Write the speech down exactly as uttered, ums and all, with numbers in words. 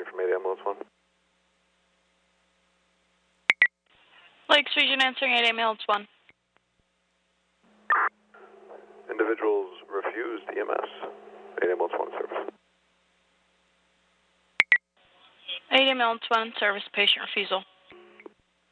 calling from eight ambulance one. Lakes Region answering eight ambulance one. Individuals refused E M S. eight ambulance one service. eight ambulance one service, patient refusal.